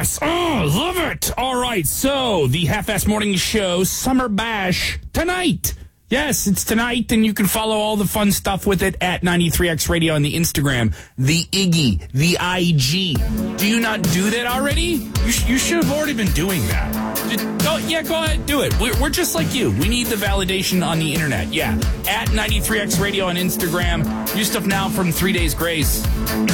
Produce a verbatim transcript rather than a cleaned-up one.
Yes. Oh, love it. All right. So the Half-Ass Morning Show Summer Bash tonight. Yes, it's tonight, and you can follow all the fun stuff with it at ninety-three X Radio on the Instagram, the Iggy, the I G. Do you not do that already? You, sh- you should have already been doing that. Just, go, yeah, go ahead, do it. We're, we're just like you. We need the validation on the internet. Yeah, at ninety-three X Radio on Instagram. New stuff now from Three Days Grace.